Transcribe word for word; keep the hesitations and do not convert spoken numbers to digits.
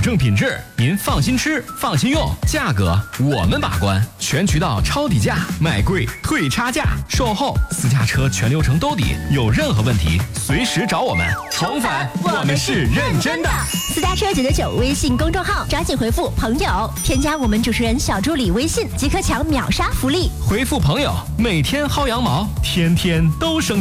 证品质，您放心吃，放心用，价格我们把关，全渠道抄底价，买贵退差价，售后私家车全流程兜底，有任何问题随时找我们。重返，我们是认真的。 私家车九九九微信公众号，抓紧回复朋友，添加我们主持人小助理微信，即可抢秒杀福利。 回复朋友，每天薅羊毛，天天都生。